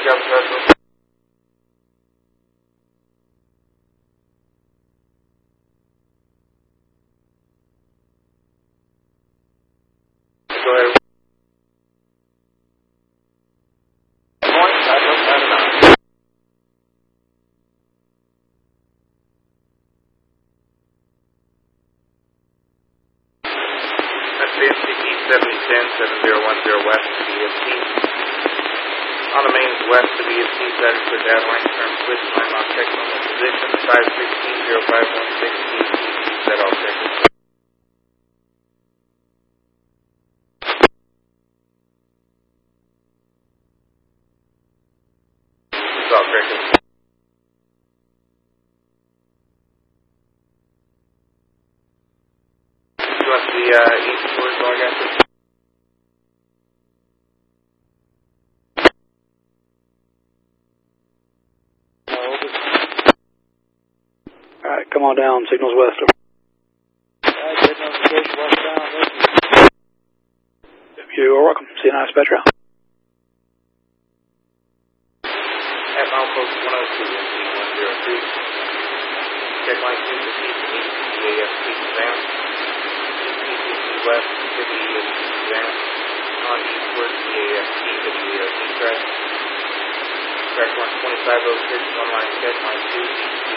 job, Vessel. Go ahead. Point, I don't know. That's NCT 7010 west to BFT. On the mains west to BFT, status for downline, turn switch, line lock, technical position, 516-0516, set all checkers. All checkers. You want the east towards all I got this? Alright, come on down, signals west. Alright, good notification, westbound, thank you. You are welcome. See you nice, Petra. At milepost 102, NC 102. Check line 2 to EAFT exam. West to the exam. On eastward EAFT to the EAFT track. Track 12506, one line check line 2.